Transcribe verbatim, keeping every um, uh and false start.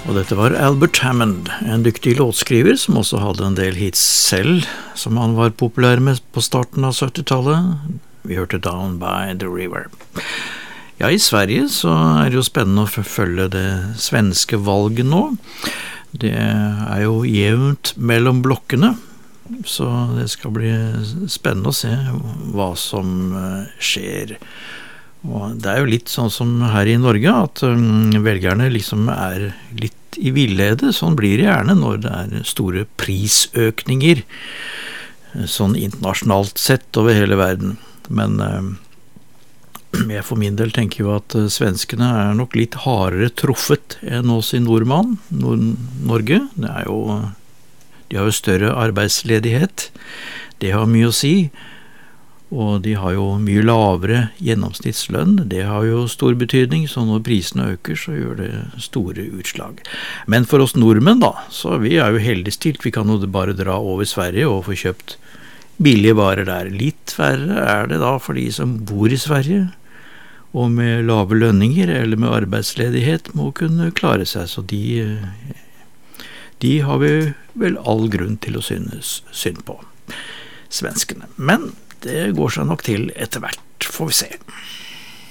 Og dette var Albert Hammond, en dyktig låtskriver som også hadde en del hits selv, som han var populær med på starten av syttitallet. Vi hørte Down by the River. Ja, i Sverige så er det jo spennende å følge det svenske valget nå. Det er jo jevnt mellom blokkene, så det skal bli spennende å se hva som skjer. Og det er jo litt sånn som her i Norge, at um, velgerne liksom er litt i villede. Sånn blir det gjerne når det er store prisøkninger, sånn internasjonalt sett over hele verden. Men um, jeg for min del tenker jo at uh, svenskene er nok litt hardere truffet enn oss i Nordmann, Nord-Norge. Det er jo, de har jo større arbeidsledighet. Det har mye å si. Og de har jo mye lavere gjennomsnittslønn, det har jo stor betydning, så når prisene øker så gjør det store utslag. Men for oss nordmenn da, så vi er jo heldig stilt, vi kan jo bare dra over Sverige og få kjøpt billige varer der. Litt verre er det da for de som bor i Sverige, og med lave lønninger eller med arbeidsledighet må kunne klare seg, så de, de har vi vel all grunn til å synes synd på, svenskene. Men det går seg nok til etter hvert, får vi se.